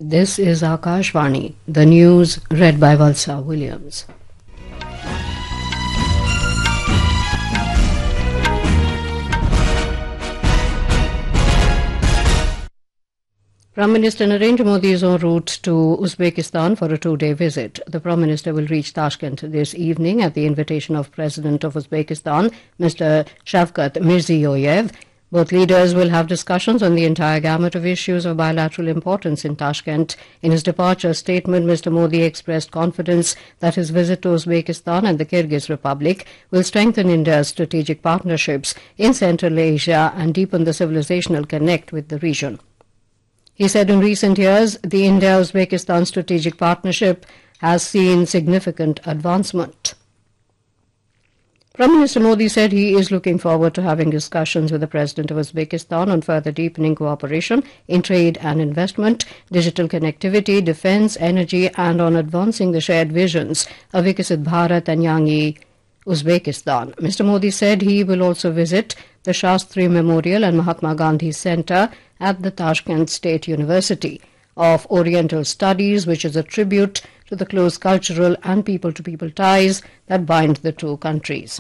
This is Akashvani, the news read by Valsa Williams. Prime Minister Narendra Modi is en route to Uzbekistan for a two-day visit. The Prime Minister will reach Tashkent this evening at the invitation of President of Uzbekistan, Mr. Shavkat Mirziyoyev. Both leaders will have discussions on the entire gamut of issues of bilateral importance in Tashkent. In his departure statement, Mr. Modi expressed confidence that his visit to Uzbekistan and the Kyrgyz Republic will strengthen India's strategic partnerships in Central Asia and deepen the civilizational connect with the region. He said in recent years, the India-Uzbekistan strategic partnership has seen significant advancement. Prime Minister Modi said he is looking forward to having discussions with the President of Uzbekistan on further deepening cooperation in trade and investment, digital connectivity, defense, energy, and on advancing the shared visions of Viksit Bharat and Yangi Uzbekistan. Mr. Modi said he will also visit the Shastri Memorial and Mahatma Gandhi Center at the Tashkent State University of Oriental Studies, which is a tribute to the close cultural and people-to-people ties that bind the two countries.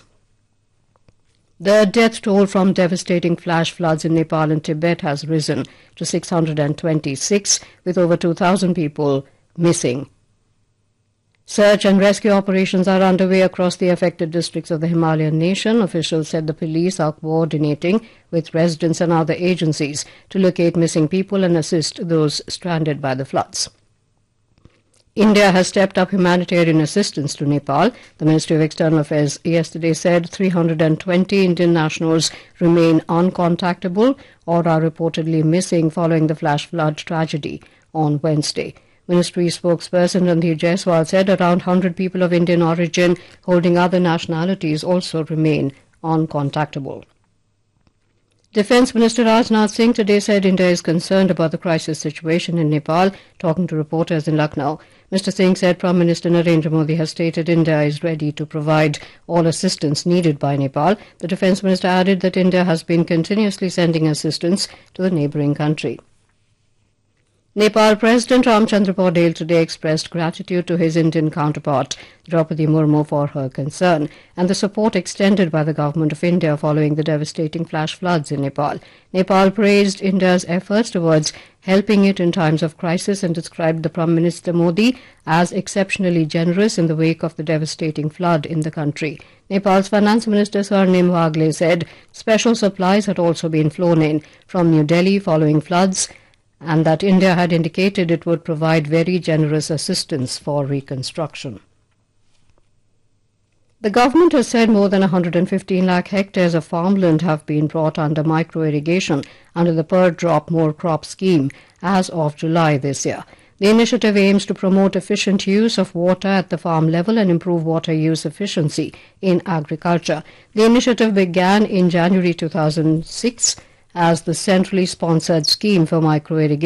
The death toll from devastating flash floods in Nepal and Tibet has risen to 626, with over 2,000 people missing. Search and rescue operations are underway across the affected districts of the Himalayan nation. Officials said the police are coordinating with residents and other agencies to locate missing people and assist those stranded by the floods. India has stepped up humanitarian assistance to Nepal. The Ministry of External Affairs yesterday said 320 Indian nationals remain uncontactable or are reportedly missing following the flash flood tragedy on Wednesday. Ministry spokesperson Randhir Jaiswal said around 100 people of Indian origin holding other nationalities also remain uncontactable. Defence Minister Rajnath Singh today said India is concerned about the crisis situation in Nepal, talking to reporters in Lucknow. Mr. Singh said Prime Minister Narendra Modi has stated India is ready to provide all assistance needed by Nepal. The Defence Minister added that India has been continuously sending assistance to the neighbouring country. Nepal President Ramchandra Paudel today expressed gratitude to his Indian counterpart, Draupadi Murmu, for her concern and the support extended by the Government of India following the devastating flash floods in Nepal. Nepal praised India's efforts towards helping it in times of crisis and described the Prime Minister Modi as exceptionally generous in the wake of the devastating flood in the country. Nepal's Finance Minister Swarnim Wagle said special supplies had also been flown in from New Delhi following floods, and that India had indicated it would provide very generous assistance for reconstruction. The government has said more than 115 lakh hectares of farmland have been brought under micro-irrigation under the Per Drop More Crop scheme as of July this year. The initiative aims to promote efficient use of water at the farm level and improve water use efficiency in agriculture. The initiative began in January 2006 as the centrally sponsored scheme for micro-irrigation